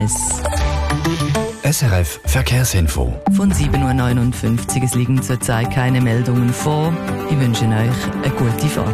SRF Verkehrsinfo. Von 7.59 Uhr. Es liegen zurzeit keine Meldungen vor. Ich wünsche euch eine gute Fahrt.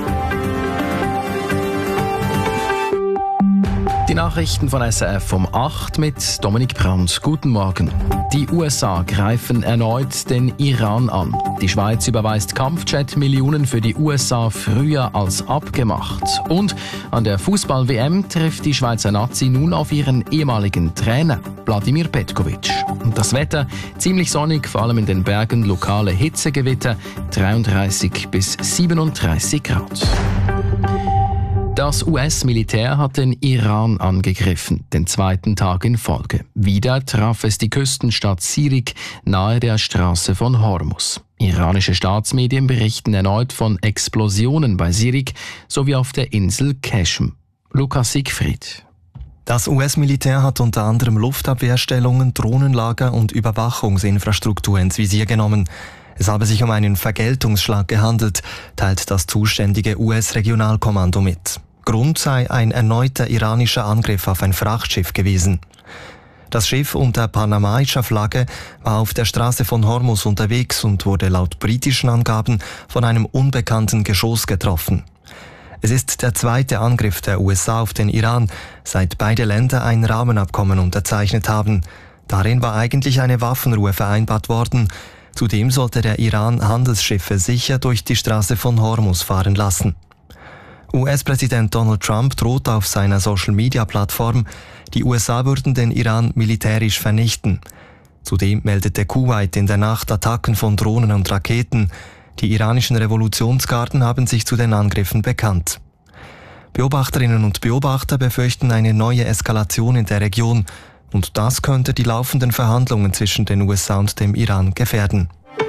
Die Nachrichten von SRF um 8 mit Dominik Brandt. Guten Morgen. Die USA greifen erneut den Iran an. Die Schweiz überweist Kampfjet-Millionen für die USA früher als abgemacht. Und an der Fußball-WM trifft die Schweizer Nazi nun auf ihren ehemaligen Trainer, Wladimir Petkovic. Und das Wetter ziemlich sonnig, vor allem in den Bergen lokale Hitzegewitter, 33 bis 37 Grad. Das US-Militär hat den Iran angegriffen, den zweiten Tag in Folge. Wieder traf es die Küstenstadt Sirik nahe der Straße von Hormuz. Iranische Staatsmedien berichten erneut von Explosionen bei Sirik sowie auf der Insel Qeshm. Lukas Siegfried. Das US-Militär hat unter anderem Luftabwehrstellungen, Drohnenlager und Überwachungsinfrastruktur ins Visier genommen. Es habe sich um einen Vergeltungsschlag gehandelt, teilt das zuständige US-Regionalkommando mit. Grund sei ein erneuter iranischer Angriff auf ein Frachtschiff gewesen. Das Schiff unter panamaischer Flagge war auf der Straße von Hormuz unterwegs und wurde laut britischen Angaben von einem unbekannten Geschoss getroffen. Es ist der zweite Angriff der USA auf den Iran, seit beide Länder ein Rahmenabkommen unterzeichnet haben. Darin war eigentlich eine Waffenruhe vereinbart worden. Zudem sollte der Iran Handelsschiffe sicher durch die Straße von Hormuz fahren lassen. US-Präsident Donald Trump droht auf seiner Social-Media-Plattform, die USA würden den Iran militärisch vernichten. Zudem meldete Kuwait in der Nacht Attacken von Drohnen und Raketen. Die iranischen Revolutionsgarden haben sich zu den Angriffen bekannt. Beobachterinnen und Beobachter befürchten eine neue Eskalation in der Region. Und das könnte die laufenden Verhandlungen zwischen den USA und dem Iran gefährden.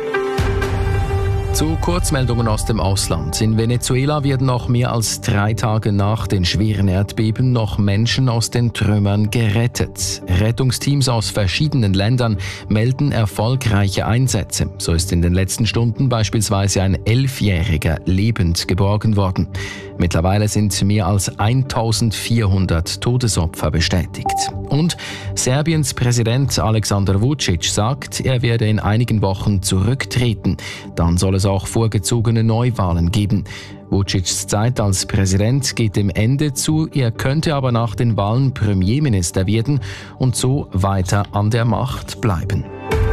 Zu Kurzmeldungen aus dem Ausland. In Venezuela werden noch mehr als 3 Tage nach den schweren Erdbeben noch Menschen aus den Trümmern gerettet. Rettungsteams aus verschiedenen Ländern melden erfolgreiche Einsätze. So ist in den letzten Stunden beispielsweise ein 11-Jähriger lebend geborgen worden. Mittlerweile sind mehr als 1400 Todesopfer bestätigt. Und Serbiens Präsident Aleksandar Vučić sagt, er werde in einigen Wochen zurücktreten. Dann soll es auch vorgezogene Neuwahlen geben. Vučićs Zeit als Präsident geht dem Ende zu, er könnte aber nach den Wahlen Premierminister werden und so weiter an der Macht bleiben.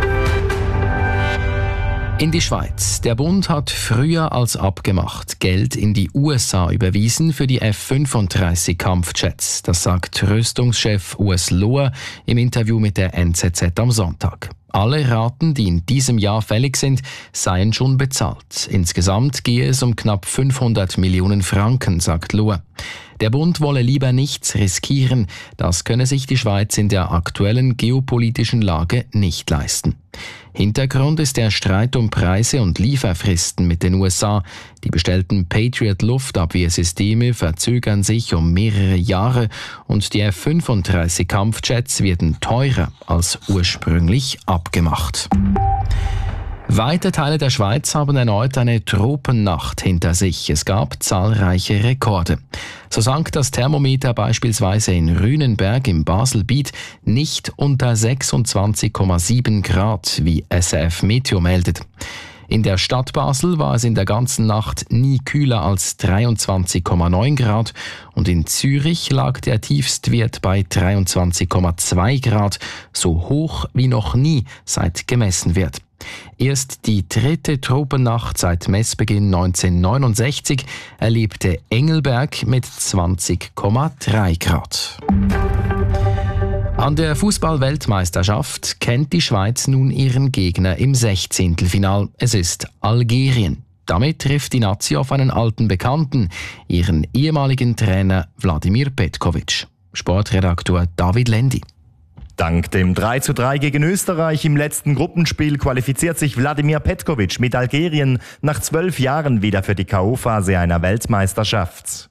In die Schweiz. Der Bund hat früher als abgemacht Geld in die USA überwiesen für die F-35 Kampfjets. Das sagt Rüstungschef Urs Lohr im Interview mit der NZZ am Sonntag. Alle Raten, die in diesem Jahr fällig sind, seien schon bezahlt. Insgesamt gehe es um knapp 500 Millionen Franken, sagt Lohr. Der Bund wolle lieber nichts riskieren. Das könne sich die Schweiz in der aktuellen geopolitischen Lage nicht leisten. Hintergrund ist der Streit um Preise und Lieferfristen mit den USA. Die bestellten Patriot-Luftabwehrsysteme verzögern sich um mehrere Jahre und die F-35 Kampfjets werden teurer als ursprünglich abgemacht. Weite Teile der Schweiz haben erneut eine Tropennacht hinter sich. Es gab zahlreiche Rekorde. So sank das Thermometer beispielsweise in Rühnenberg im Baselbiet nicht unter 26,7 Grad, wie SRF Meteo meldet. In der Stadt Basel war es in der ganzen Nacht nie kühler als 23,9 Grad und in Zürich lag der Tiefstwert bei 23,2 Grad, so hoch wie noch nie seit gemessen wird. Erst die 3. Tropennacht seit Messbeginn 1969 erlebte Engelberg mit 20,3 Grad. An der Fußball-Weltmeisterschaft kennt die Schweiz nun ihren Gegner im 16. Es ist Algerien. Damit trifft die Nazi auf einen alten Bekannten, ihren ehemaligen Trainer Wladimir Petkovic. Sportredaktor David Lendi. Dank dem 3:3 gegen Österreich im letzten Gruppenspiel qualifiziert sich Wladimir Petkovic mit Algerien nach 12 Jahren wieder für die K.O.-Phase einer Weltmeisterschaft.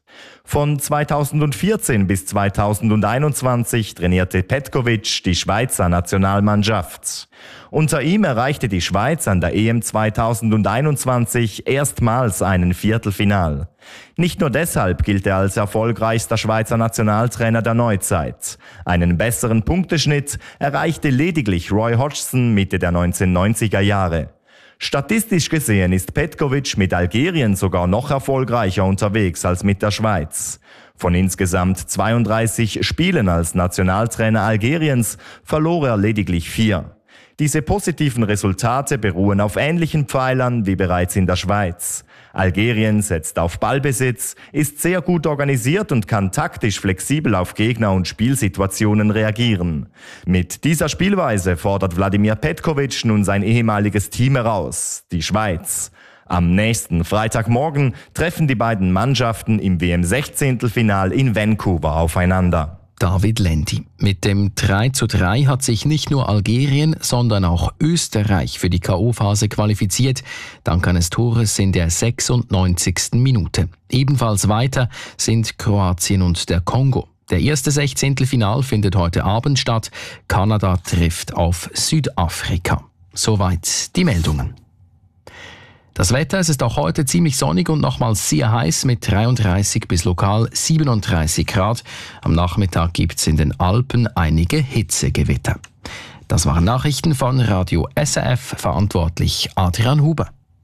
Von 2014 bis 2021 trainierte Petkovic die Schweizer Nationalmannschaft. Unter ihm erreichte die Schweiz an der EM 2021 erstmals einen Viertelfinal. Nicht nur deshalb gilt er als erfolgreichster Schweizer Nationaltrainer der Neuzeit. Einen besseren Punkteschnitt erreichte lediglich Roy Hodgson Mitte der 1990er Jahre. Statistisch gesehen ist Petkovic mit Algerien sogar noch erfolgreicher unterwegs als mit der Schweiz. Von insgesamt 32 Spielen als Nationaltrainer Algeriens verlor er lediglich 4. Diese positiven Resultate beruhen auf ähnlichen Pfeilern wie bereits in der Schweiz. Algerien setzt auf Ballbesitz, ist sehr gut organisiert und kann taktisch flexibel auf Gegner und Spielsituationen reagieren. Mit dieser Spielweise fordert Vladimir Petkovic nun sein ehemaliges Team heraus, die Schweiz. Am nächsten Freitagmorgen treffen die beiden Mannschaften im WM-16-Final in Vancouver aufeinander. David Lendi. Mit dem 3:3 hat sich nicht nur Algerien, sondern auch Österreich für die K.O.-Phase qualifiziert, dank eines Tores in der 96. Minute. Ebenfalls weiter sind Kroatien und der Kongo. Der erste 16. Final findet heute Abend statt. Kanada trifft auf Südafrika. Soweit die Meldungen. Das Wetter, es ist auch heute ziemlich sonnig und nochmals sehr heiß mit 33 bis lokal 37 Grad. Am Nachmittag gibt es in den Alpen einige Hitzegewitter. Das waren Nachrichten von Radio SRF, verantwortlich Adrian Huber.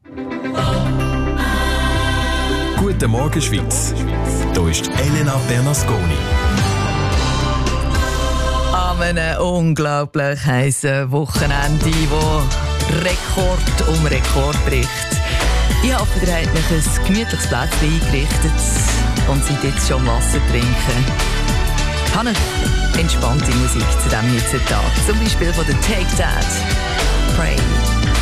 Guten Morgen Schweiz, hier ist Elena Bernasconi. An einem unglaublich heißen Wochenende, wo Rekord um Rekord bricht. Ich hoffe, ihr habt euch ein gemütliches Plätzchen eingerichtet und seid jetzt schon Wasser trinken. Hanne, entspannte Musik zu diesem Hitzentag. Zum Beispiel von The Take That, Pray.